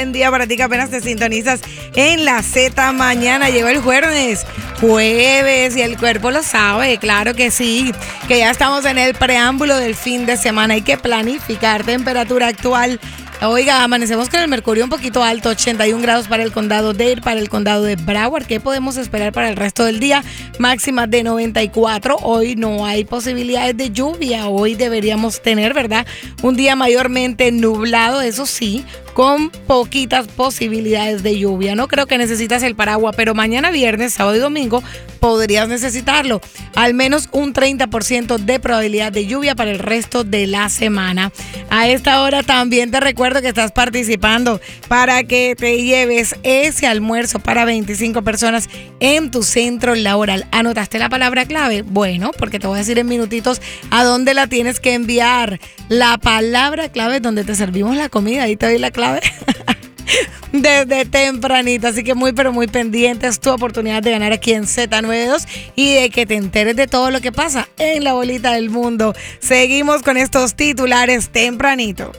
Buen día para ti que apenas te sintonizas en la Z Mañana. Llegó el jueves y el cuerpo lo sabe, claro que sí, que ya estamos en el preámbulo del fin de semana. Hay que planificar temperatura actual. Oiga, amanecemos con el mercurio un poquito alto, 81 grados para el condado de Dade, para el condado de Broward. ¿Qué podemos esperar para el resto del día? Máxima de 94. Hoy no hay posibilidades de lluvia. Hoy deberíamos tener, ¿verdad? Un día mayormente nublado, eso sí, con poquitas posibilidades de lluvia. No creo que necesitas el paraguas, pero mañana viernes, sábado y domingo podrías necesitarlo. Al menos un 30% de probabilidad de lluvia para el resto de la semana. A esta hora también te recuerdo que estás participando para que te lleves ese almuerzo para 25 personas en tu centro laboral. ¿Anotaste la palabra clave? Bueno, porque te voy a decir en minutitos a dónde la tienes que enviar. La palabra clave es donde te servimos la comida. Ahí te doy la clave. Desde tempranito, así que muy pero muy pendiente. Es tu oportunidad de ganar aquí en Z92 y de que te enteres de todo lo que pasa en la bolita del mundo. Seguimos con estos titulares tempranito.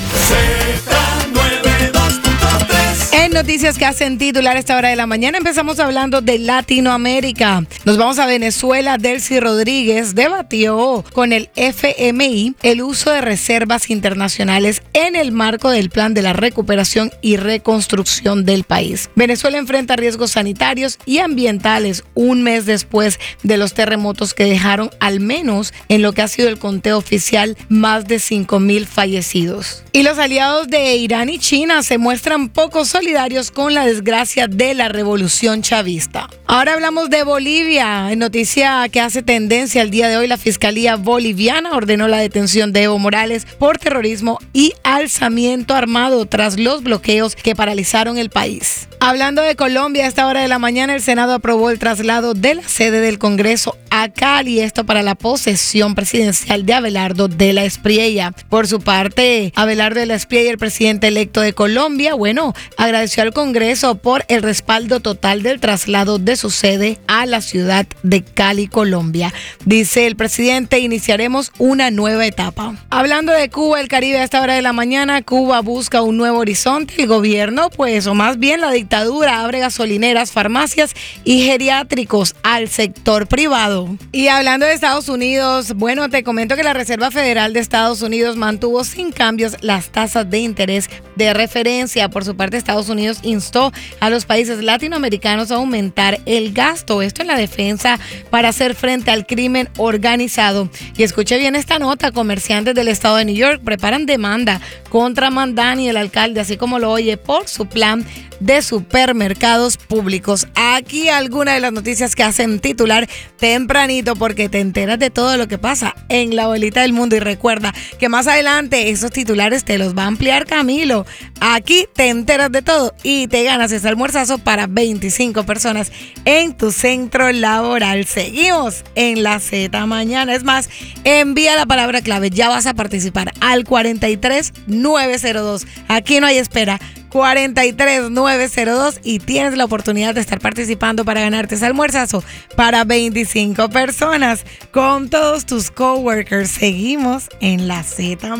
En noticias que hacen titular a esta hora de la mañana, empezamos hablando de Latinoamérica. Nos vamos a Venezuela. Delcy Rodríguez debatió con el FMI el uso de reservas internacionales en el marco del plan de la recuperación y reconstrucción del país. Venezuela enfrenta riesgos sanitarios y ambientales un mes después de los terremotos que dejaron, al menos en lo que ha sido el conteo oficial, más de 5,000 fallecidos. Y los aliados de Irán y China se muestran poco solidarios con la desgracia de la revolución chavista. Ahora hablamos de Bolivia. En noticia que hace tendencia el día de hoy, la Fiscalía Boliviana ordenó la detención de Evo Morales por terrorismo y alzamiento armado tras los bloqueos que paralizaron el país. Hablando de Colombia, a esta hora de la mañana el Senado aprobó el traslado de la sede del Congreso a Cali, esto para la posesión presidencial de Abelardo de la Espriella. Por su parte, Abelardo de la Espriella, el presidente electo de Colombia, agradeció al Congreso por el respaldo total del traslado de su sede a la ciudad de Cali, Colombia. Dice el presidente: iniciaremos una nueva etapa. Hablando de Cuba, el Caribe, a esta hora de la mañana, Cuba busca un nuevo horizonte. El gobierno, o más bien la dictadura, abre gasolineras, farmacias y geriátricos al sector privado. Y hablando de Estados Unidos, te comento que la Reserva Federal de Estados Unidos mantuvo sin cambios las tasas de interés de referencia. Por su parte, Estados Unidos instó a los países latinoamericanos a aumentar el gasto, esto en la defensa para hacer frente al crimen organizado. Y escuche bien esta nota: comerciantes del estado de New York preparan demanda contra Mandani, el alcalde, así como lo oye, por su plan de supermercados públicos. Aquí alguna de las noticias que hacen titular tempranito, porque te enteras de todo lo que pasa en la bolita del mundo. Y recuerda que más adelante esos titulares te los va a ampliar Camilo. Aquí te enteras de todo y te ganas ese almuerzazo para 25 personas en tu centro laboral. Seguimos en la Z Mañana. Es más, envía la palabra clave, ya vas a participar al 43902. Aquí no hay espera. 43902 y tienes la oportunidad de estar participando para ganarte ese almuerzazo para 25 personas con todos tus coworkers. Seguimos en la Z.